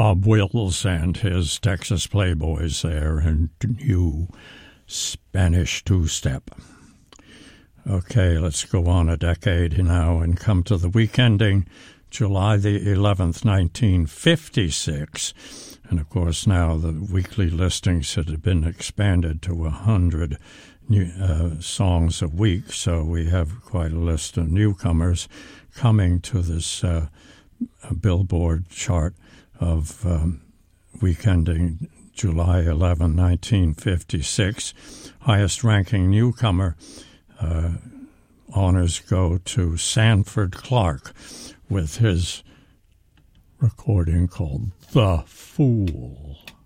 Bob Wills and his Texas Playboys there, and new Spanish two-step. Okay, let's go on a decade now and come to the week ending July the 11th, 1956. And, of course, now the weekly listings had been expanded to 100 songs a week, so we have quite a list of newcomers coming to this Billboard chart of week ending July 11, 1956. Highest-ranking newcomer honors go to Sanford Clark with his recording called The Fool.